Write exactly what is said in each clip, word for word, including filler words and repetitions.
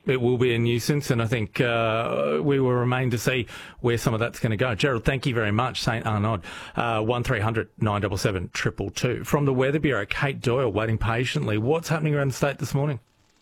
it will be a nuisance, and I think uh, we will remain to see where some of that's going to go. Gerald, thank you very much. Saint Arnaud, uh, one three hundred nine seven seven two two two. From the Weather Bureau, Kate Doyle waiting patiently. What's happening around the state this morning?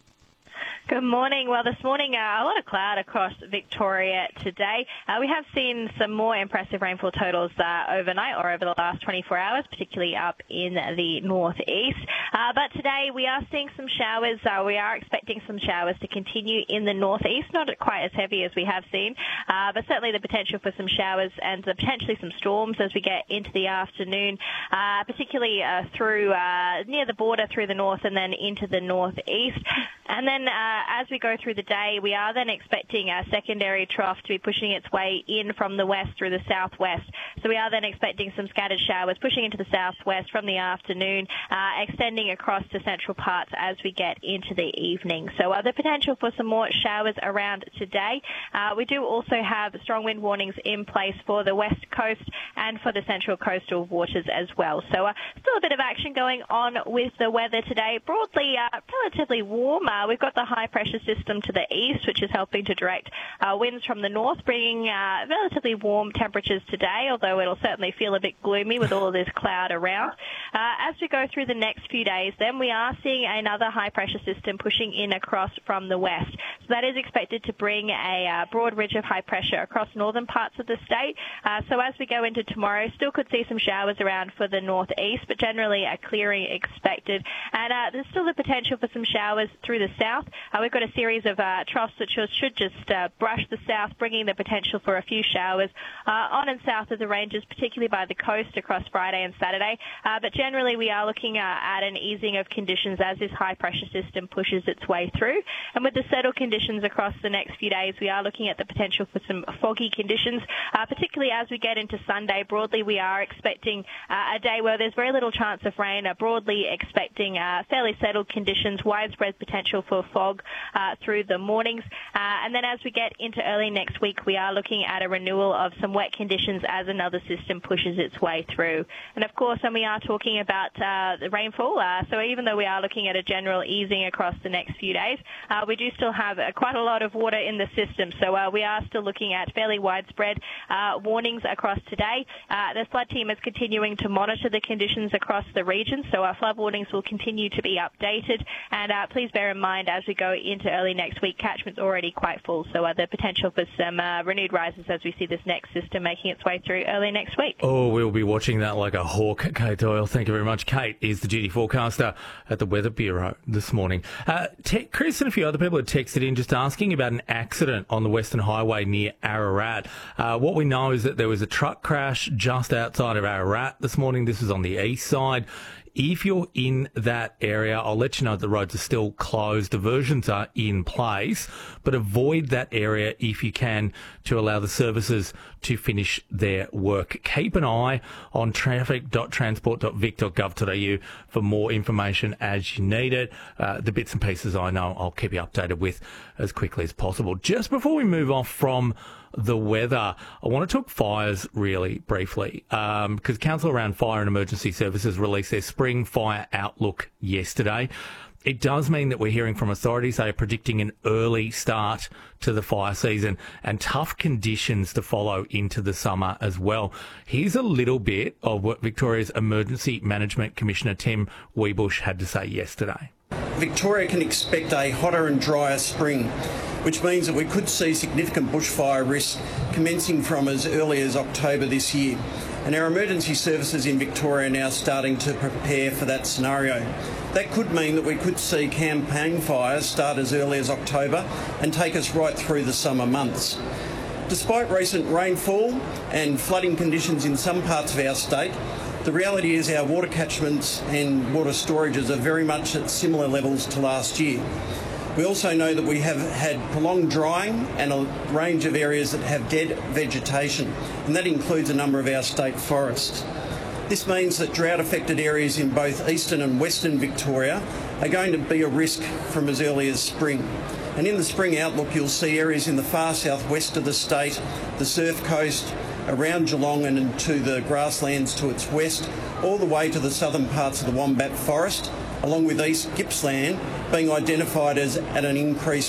Good morning. Well, this morning, uh, a lot of cloud across Victoria today. Uh, we have seen some more impressive rainfall totals uh, overnight or over the last twenty-four hours, particularly up in the northeast. Uh, but today we are seeing some showers. Uh, we are expecting some showers to continue in the northeast, not quite as heavy as we have seen, uh, but certainly the potential for some showers and uh, potentially some storms as we get into the afternoon, uh, particularly uh, through uh, near the border through the north and then into the northeast. And then uh, as we go through the day, we are then expecting a secondary trough to be pushing its way in from the west through the southwest. So we are then expecting some scattered showers pushing into the southwest from the afternoon, uh, extending across to central parts as we get into the evening. So uh, the potential for some more showers around today. Uh, we do also have strong wind warnings in place for the west coast and for the central coastal waters as well. So uh, still a bit of action going on with the weather today. Broadly, uh, relatively warm. Uh, we've got the high pressure system to the east, which is helping to direct uh, winds from the north, bringing uh, relatively warm temperatures today, although it'll certainly feel a bit gloomy with all of this cloud around. Uh, as we go through the next few days, then we are seeing another high pressure system pushing in across from the west. So that is expected to bring a uh, broad ridge of high pressure across northern parts of the state. Uh, so as we go into tomorrow, still could see some showers around for the northeast, but generally a clearing expected. And uh, there's still the potential for some showers through the south. Uh, we've got a series of uh, troughs that should just uh, brush the south, bringing the potential for a few showers uh, on and south of the ranges, particularly by the coast across Friday and Saturday. Uh, but generally, we are looking uh, at an easing of conditions as this high pressure system pushes its way through. And with the settled conditions across the next few days, we are looking at the potential for some foggy conditions, uh, particularly as we get into Sunday. Broadly, we are expecting uh, a day where there's very little chance of rain, uh, broadly expecting uh, fairly settled conditions, widespread potential for fog uh, through the mornings. Uh, and then as we get into early next week, we are looking at a renewal of some wet conditions as another system pushes its way through. And of course, when we are talking about uh, the rainfall, uh, so even though we are looking at a general easing across the next few days, uh, we do still have uh, quite a lot of water in the system. So uh, we are still looking at fairly widespread uh, warnings across today. Uh, the flood team is continuing to monitor the conditions across the region, so our flood warnings will continue to be updated. And uh, please bear in mind, as we go into early next week, catchment's already quite full, so uh, the potential for some uh, renewed rises as we see this next system making its way through early next week. Oh, we'll be watching that like a hawk. Kate Doyle, thank you very much. Kate is the duty forecaster at the Weather Bureau this morning. Uh, te- Chris and a few other people have texted in just asking about an accident on the Western Highway near Ararat. Uh, what we know is that there was a truck crash just outside of Ararat this morning. This is on the east side. If you're in that area, I'll let you know that the roads are still closed. Diversions are in place, but avoid that area if you can to allow the services to finish their work. Keep an eye on traffic dot transport dot vic dot gov dot a u for more information as you need it. Uh, the bits and pieces I know I'll keep you updated with as quickly as possible. Just before we move off from the weather, I want to talk fires really briefly, um, because Council around Fire and Emergency Services released their spring fire outlook yesterday. It does mean that we're hearing from authorities they are predicting an early start to the fire season and tough conditions to follow into the summer as well. Here's a little bit of what Victoria's Emergency Management Commissioner Tim Wiebusch had to say yesterday. Victoria can expect a hotter and drier spring, which means that we could see significant bushfire risk commencing from as early as October this year. And our emergency services in Victoria are now starting to prepare for that scenario. That could mean that we could see campaign fires start as early as October and take us right through the summer months. Despite recent rainfall and flooding conditions in some parts of our state, the reality is our water catchments and water storages are very much at similar levels to last year. We also know that we have had prolonged drying and a range of areas that have dead vegetation, and that includes a number of our state forests. This means that drought-affected areas in both eastern and western Victoria are going to be a risk from as early as spring. And in the spring outlook, you'll see areas in the far southwest of the state, the Surf Coast, around Geelong and into the grasslands to its west, all the way to the southern parts of the Wombat Forest, along with East Gippsland being identified as at an increased